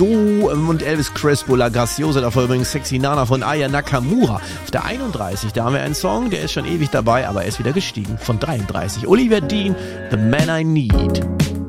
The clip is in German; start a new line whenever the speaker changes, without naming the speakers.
und Elvis Crespo, La Graciosa, davor übrigens Sexy Nana von Aya Nakamura. Auf der 31, da haben wir einen Song, der ist schon ewig dabei, aber er ist wieder gestiegen, von 33. Olivia Dean, The Man I Need.